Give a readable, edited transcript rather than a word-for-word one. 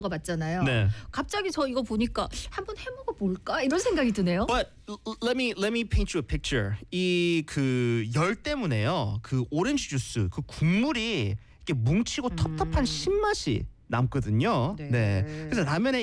거 맞잖아요. 네. 갑자기 저 이거 보니까 한번 해 먹어 볼까 이런 생각이 드네요. But let me paint you a picture. 이 그 열 때문에요. 그 오렌지 주스 그 국물이 이렇게 뭉치고 텁텁한 신맛이 남거든요. 네. 네. 그래서 라면에